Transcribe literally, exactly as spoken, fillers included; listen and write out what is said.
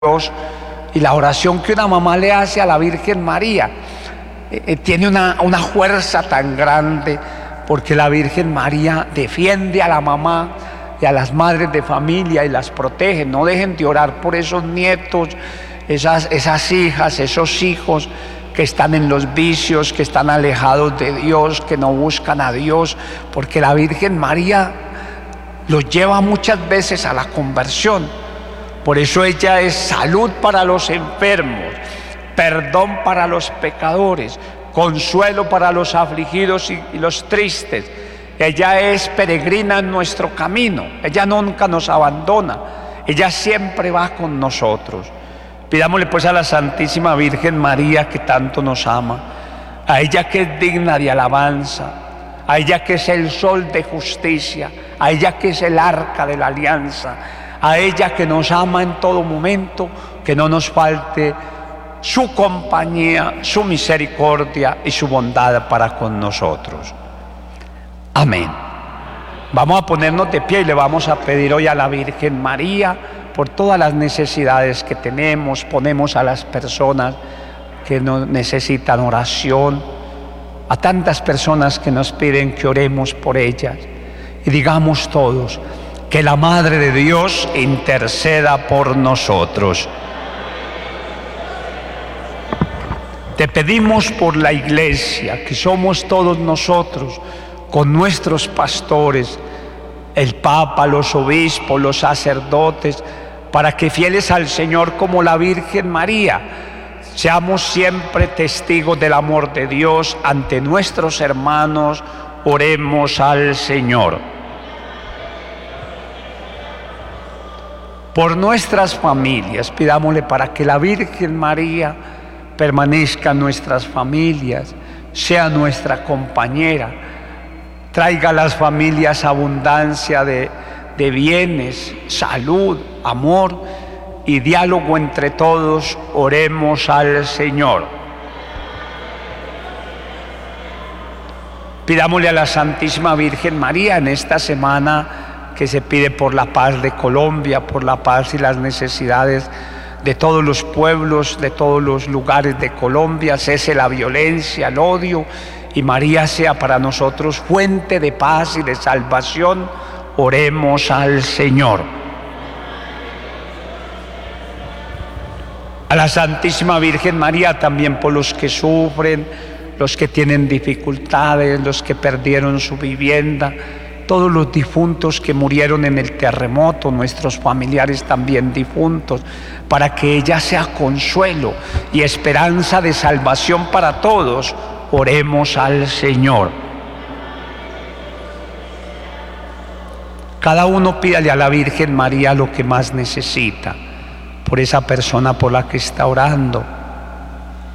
Dios, y la oración que una mamá le hace a la Virgen María eh, eh, tiene una, una fuerza tan grande, porque la Virgen María defiende a la mamá y a las madres de familia y las protege. No dejen de orar por esos nietos, esas, esas hijas, esos hijos que están en los vicios, que están alejados de Dios, que no buscan a Dios, porque la Virgen María los lleva muchas veces a la conversión. Por eso ella es salud para los enfermos, perdón para los pecadores, consuelo para los afligidos y, y los tristes. Ella es peregrina en nuestro camino, ella nunca nos abandona, ella siempre va con nosotros. Pidámosle pues a la Santísima Virgen María, que tanto nos ama, a ella que es digna de alabanza, a ella que es el sol de justicia, a ella que es el arca de la alianza, a ella que nos ama en todo momento, que no nos falte su compañía, su misericordia y su bondad para con nosotros. Amén. Vamos a ponernos de pie y le vamos a pedir hoy a la Virgen María por todas las necesidades que tenemos. Ponemos a las personas que nos necesitan oración, a tantas personas que nos piden que oremos por ellas, y digamos todos: que la Madre de Dios interceda por nosotros. Te pedimos por la Iglesia, que somos todos nosotros, con nuestros pastores, el Papa, los obispos, los sacerdotes, para que fieles al Señor como la Virgen María, seamos siempre testigos del amor de Dios ante nuestros hermanos. Oremos al Señor. Por nuestras familias, pidámosle para que la Virgen María permanezca en nuestras familias, sea nuestra compañera, traiga a las familias abundancia de, de bienes, salud, amor y diálogo entre todos. Oremos al Señor. Pidámosle a la Santísima Virgen María en esta semana que se pide por la paz de Colombia, por la paz y las necesidades de todos los pueblos, de todos los lugares de Colombia, cese la violencia, el odio, y María sea para nosotros fuente de paz y de salvación. Oremos al Señor. A la Santísima Virgen María también por los que sufren, los que tienen dificultades, los que perdieron su vivienda, todos los difuntos que murieron en el terremoto, nuestros familiares también difuntos, para que ella sea consuelo y esperanza de salvación para todos. Oremos al Señor. Cada uno pídale a la Virgen María lo que más necesita, por esa persona por la que está orando,